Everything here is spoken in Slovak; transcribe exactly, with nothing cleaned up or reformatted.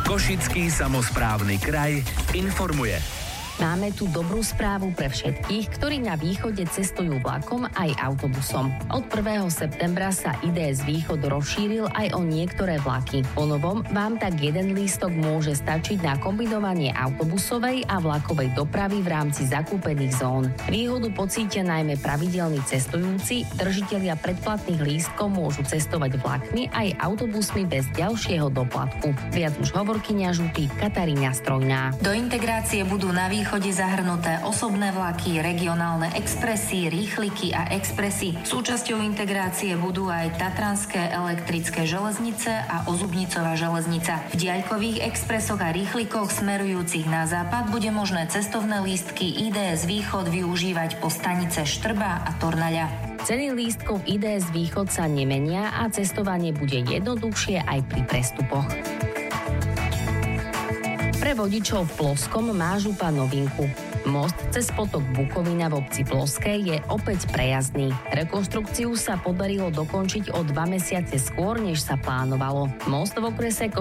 Košický samosprávny kraj informuje. Máme tu dobrú správu pre všetkých, ktorí na východe cestujú vlakom aj autobusom. Od prvého septembra sa í dé es Východ rozšíril aj o niektoré vlaky. Po novom vám tak jeden lístok môže stačiť na kombinovanie autobusovej a vlakovej dopravy v rámci zakúpených zón. Výhodu pocítia najmä pravidelní cestujúci, držitelia predplatných lístkov môžu cestovať vlakmi aj autobusmi bez ďalšieho doplatku. Viac už hovorkyňa župy Katarína Strojná. Do integrácie budú na východe Chode zahrnuté osobné vlaky, regionálne expresy, rýchliky a expresy. Súčasťou integrácie budú aj tatranské elektrické železnice a Ozubnicová železnica. V diaľkových expresoch a rýchlikoch smerujúcich na západ bude možné cestovné lístky í dé es Východ využívať po stanice Štrba a Tornaľa. Ceny lístkov í dé es Východ sa nemenia a cestovanie bude jednoduchšie aj pri prestupoch. Pre vodičov v Ploskom má župa novinku. Most cez potok Bukovina v obci Ploskej je opäť prejazdný. Rekonštrukciu sa podarilo dokončiť o dva mesiace skôr, než sa plánovalo. Most v okrese